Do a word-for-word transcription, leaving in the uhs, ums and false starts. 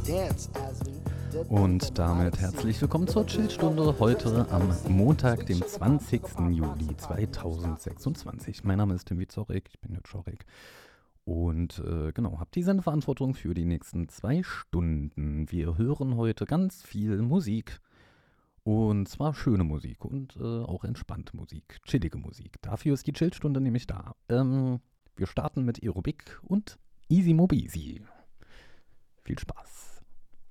Und damit herzlich willkommen zur Chillstunde heute am Montag, dem zwanzigsten Juli zweitausendsechsundzwanzig. Mein Name ist Tim Witzorek, ich bin Jörg Schorek und äh, genau, habe die Sendeverantwortung für die nächsten zwei Stunden. Wir hören heute ganz viel Musik und zwar schöne Musik und äh, auch entspannte Musik, chillige Musik. Dafür ist die Chillstunde nämlich da. Ähm, wir starten mit Aerobic und Easy Mobeezy. Viel Spaß.